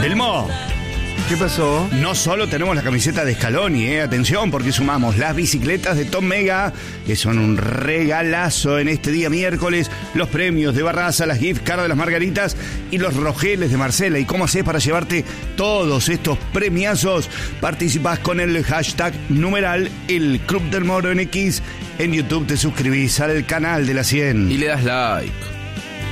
Elmo, ¿Qué pasó? no solo tenemos la camiseta de Scaloni, atención, porque sumamos las bicicletas de Top Mega, que son un regalazo en este día miércoles, los premios de Barraza, las gift cards de las Margaritas y los rogeles de Marcela. ¿Y cómo haces para llevarte todos estos premiazos? Participás con el hashtag numeral El Club del Moro en X. En YouTube te suscribís al canal de la 100. Y le das like.